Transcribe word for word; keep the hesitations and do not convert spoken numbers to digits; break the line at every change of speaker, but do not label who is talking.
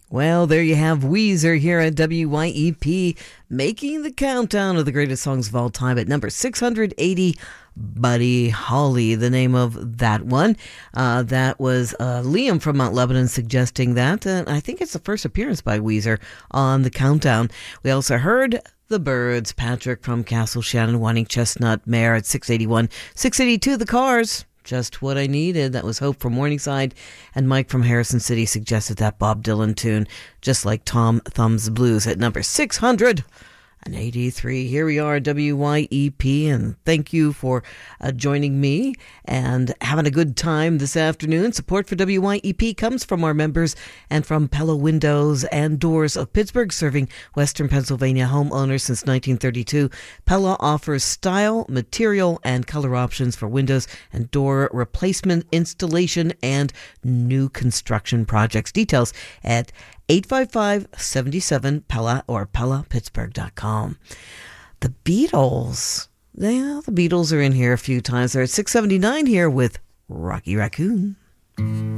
Well, there you have Weezer here at W Y E P, making the countdown of the greatest songs of all time at number six hundred eighty. Buddy Holly, the name of that one. Uh, that was uh, Liam from Mount Lebanon suggesting that. And I think it's the first appearance by Weezer on the countdown. We also heard The Byrds, Patrick from Castle Shannon wanting Chestnut Mare at six eighty-one. six eighty-two, The Cars. Just what I needed. That was Hope from Morningside. And Mike from Harrison City suggested that Bob Dylan tune, just like Tom Thumb's Blues, at number six hundred eighty-three. Here we are at W Y E P, and thank you for uh, joining me and having a good time this afternoon. Support for W Y E P comes from our members and from Pella Windows and Doors of Pittsburgh, serving Western Pennsylvania homeowners since nineteen thirty-two. Pella offers style, material, and color options for windows and door replacement, installation, and new construction projects. Details at eight five five, seven seven, Pella or Pella Pittsburgh dot com. The Beatles. Yeah, the Beatles are in here a few times. They're at six seventy-nine here with Rocky Raccoon.